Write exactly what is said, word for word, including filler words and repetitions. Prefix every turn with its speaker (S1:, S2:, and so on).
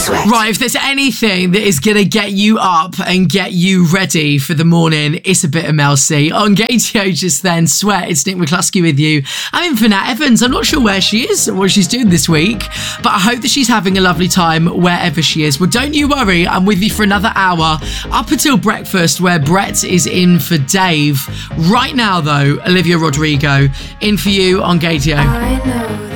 S1: Sweat.
S2: Right, if there's anything that is going to get you up and get you ready for the morning, it's a bit of Mel C. On Gatio just then, Sweat, it's Nick McCluskey with you. I'm in for Nat Evans. I'm not sure where she is or what she's doing this week, but I hope that she's having a lovely time wherever she is. Well, don't you worry, I'm with you for another hour, up until breakfast, where Brett is in for Dave. Right now, though, Olivia Rodrigo, in for you on Gatio.
S3: I know that